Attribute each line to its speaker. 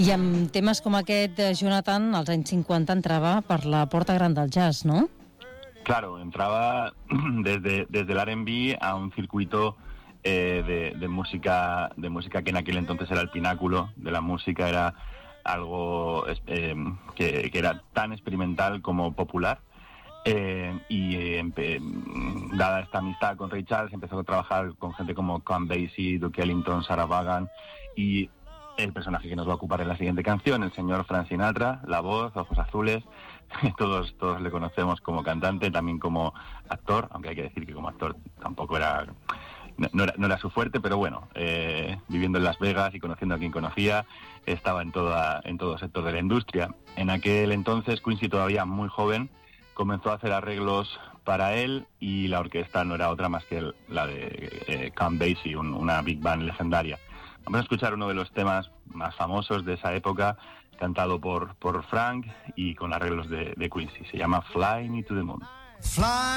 Speaker 1: I amb temes com aquest, Jonathan, als anys 50 entrava per la porta gran del jazz, ¿no?
Speaker 2: Claro, entraba desde el R&B a un circuito de música que en aquel entonces era el pináculo de la música, era algo que era tan experimental como popular. Dada esta amistad con Ray Charles, empezó a trabajar con gente como Count Basie, Duke Ellington, Sarah Vaughan, y el personaje que nos va a ocupar en la siguiente canción, el señor Frank Sinatra, la voz, ojos azules. Todos le conocemos como cantante, también como actor, aunque hay que decir que como actor tampoco era no era su fuerte, pero bueno, viviendo en Las Vegas y conociendo a quien conocía, estaba en todo sector de la industria. En aquel entonces, Quincy, todavía muy joven, comenzó a hacer arreglos para él, y la orquesta no era otra más que la de Count Basie, una big band legendaria. Vamos a escuchar uno de los temas más famosos de esa época, cantado por Frank y con arreglos de Quincy. Se llama Fly Me to the Moon.
Speaker 3: Fly